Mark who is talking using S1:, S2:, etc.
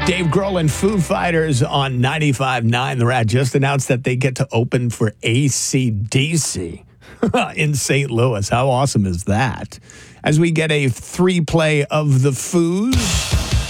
S1: Dave Grohl and Foo Fighters on 95.9 The Rat just announced that they get to open for AC/DC in St. Louis. How awesome is that? As we get a 3-play of the Foos.